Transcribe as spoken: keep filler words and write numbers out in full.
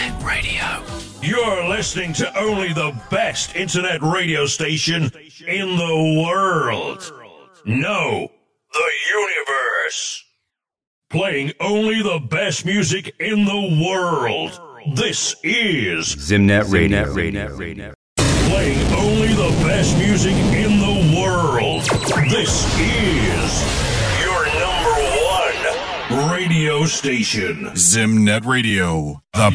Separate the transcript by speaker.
Speaker 1: Zimnet Radio.
Speaker 2: You're listening to only the best internet radio station in the world. No, the universe. Playing only the best music in the world. This is
Speaker 3: Zimnet Radio. Zimnet Radio.
Speaker 2: Playing only the best music in the world. This is your number one radio station.
Speaker 4: Zimnet Radio. The